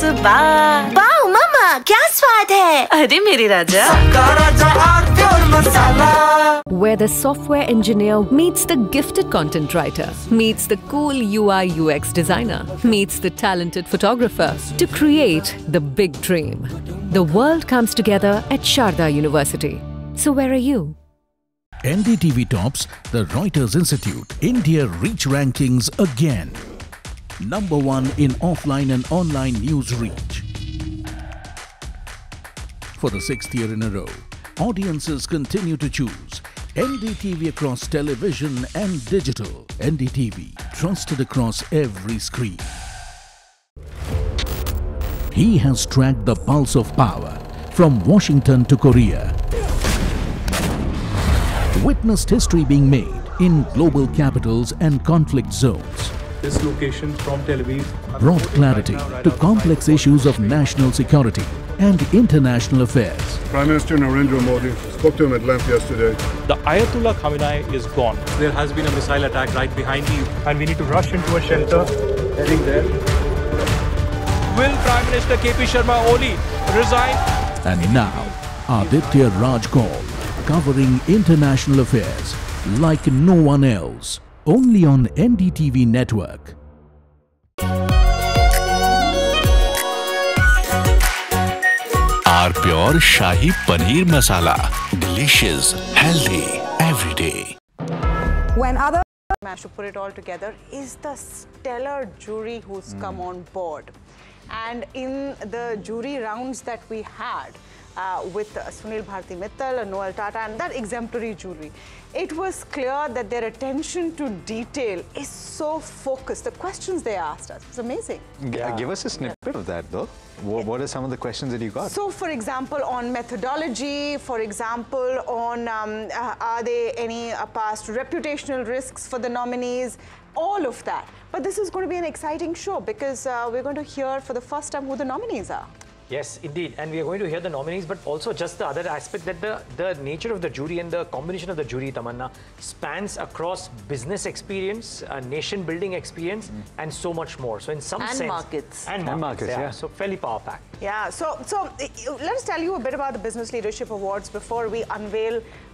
सुबह। वाओ मम्मा, क्या स्वाद है? अरे मेरे राजा। Where the software engineer meets the gifted content writer, meets the cool UI UX designer, meets the talented photographer to create the big dream. The world comes together at Sharda University. So where are you? NDTV tops the Reuters Institute India Reach Rankings again. Number 1 in offline and online news reach. For the 6th year in a row, audiences continue to choose NDTV across television and digital. NDTV, trusted across every screen. He has tracked the pulse of power from Washington to Korea. Witnessed history being made in global capitals and conflict zones. This location from Tel Aviv Brought clarity to complex issues of national security and international affairs. Prime Minister Narendra Modi spoke to him at length yesterday. The Ayatollah Khamenei is gone. There has been a missile attack right behind me and we need to rush into a shelter. Heading there. Will Prime Minister KP Sharma Oli resign? And now, Aditya Raj Kaul, covering international affairs like no one else. Only on NDTV network. R Pure Shahi Paneer Masala. Delicious, healthy, every day. When other managed to put it all together is the stellar jury who's come on board. And in the jury rounds that we had with Sunil Bharti Mittal, Noel Tata and that exemplary jury, it was clear that their attention to detail is so focused. The questions they asked us was amazing. Give us a snippet of that though. What are some of the questions that you got? So, for example, on methodology, for example, on are there any past reputational risks for the nominees, all of that. But this is going to be an exciting show because we're going to hear for the first time who the nominees are. Yes, indeed. And we are going to hear the nominees, but also just the other aspect that the nature of the jury and the combination of the jury, Tamanna, spans across business experience, nation-building experience, and so much more. So in some sense... Markets. And markets, yeah. So fairly power-packed. Yeah, so let us tell you a bit about the Business Leadership Awards before we unveil